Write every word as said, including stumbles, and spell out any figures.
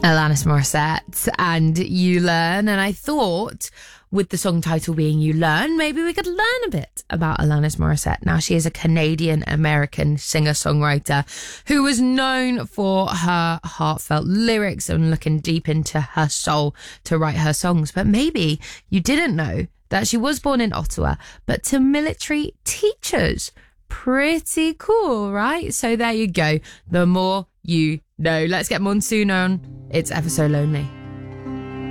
Alanis Morissette and You Learn. And I thought with the song title being You Learn, maybe we could learn a bit about Alanis Morissette. Now, she is a Canadian-American singer-songwriter who was known for her heartfelt lyrics and looking deep into her soul to write her songs. But maybe you didn't know that she was born in Ottawa, but to military teachers. Pretty cool, right? So there you go. The more you know. Let's get Monsoon on. It's Ever So Lonely.